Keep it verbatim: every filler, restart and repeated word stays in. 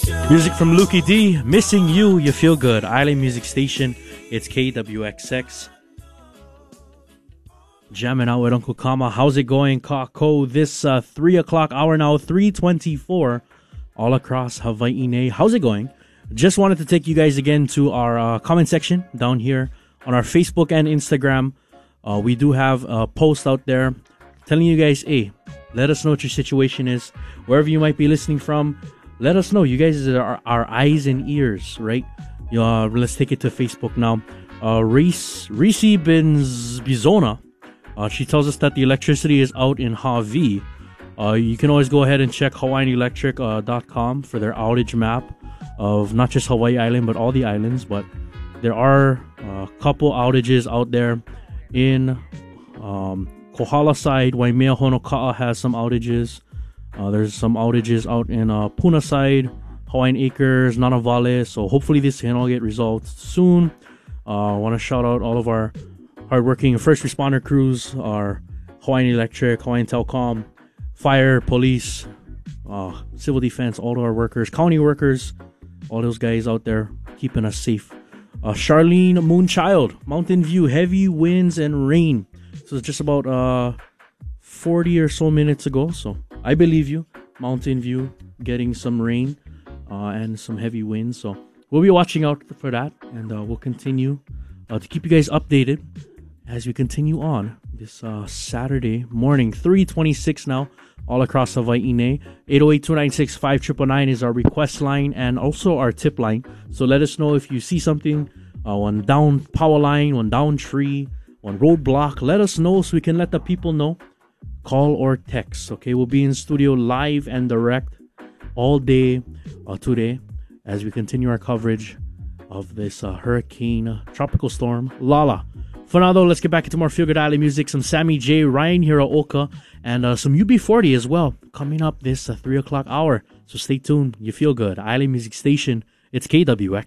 Music from Lukey D, Missing You, You Feel Good. Island Music Station, it's K W X X. Jamming out with Uncle Kama. How's it going, Kako? This uh, three o'clock hour now, three twenty-four, all across Hawaii. How's it going? Just wanted to take you guys again to our uh, comment section down here on our Facebook and Instagram. Uh, we do have a post out there telling you guys, hey, let us know what your situation is. Wherever you might be listening from, let us know. You guys are our eyes and ears, right? Uh, let's take it to Facebook now. Uh, Reese, Reese Benz Bizona. Uh, she tells us that the electricity is out in Hawaii. Uh, you can always go ahead and check Hawaiian Electric dot com for their outage map of not just Hawaii Island, but all the islands. But there are a couple outages out there in um, Kohala side. Waimea Honoka'a has some outages. Uh, there's some outages out in uh, Puna side, Hawaiian Acres, Nanavale. So hopefully this can all get resolved soon. Uh, I want to shout out all of our hardworking first responder crews, our Hawaiian Electric, Hawaiian Telcom, fire, police, uh, civil defense, all of our workers, county workers, all those guys out there keeping us safe. Uh, Charlene Moonchild, Mountain View, heavy winds and rain. So it's just about uh, forty or so minutes ago. So I believe you, Mountain View, getting some rain uh, and some heavy winds. So we'll be watching out for that, and uh, we'll continue uh, to keep you guys updated as we continue on this uh, Saturday morning, three twenty-six now, all across Hawaii. eight oh eight, two nine six, five nine nine nine is our request line and also our tip line. So let us know if you see something, uh, one down power line, one down tree, one roadblock. Let us know so we can let the people know. Call or text, okay? We'll be in studio live and direct all day uh, today as we continue our coverage of this uh, hurricane uh, tropical storm, Lala. For now, though, let's get back into more Feel Good Island music. Some Sammy J, Ryan Hiraoka, and uh, some U B forty as well coming up this uh, three o'clock hour. So stay tuned. You feel good. Island Music Station. It's K W X.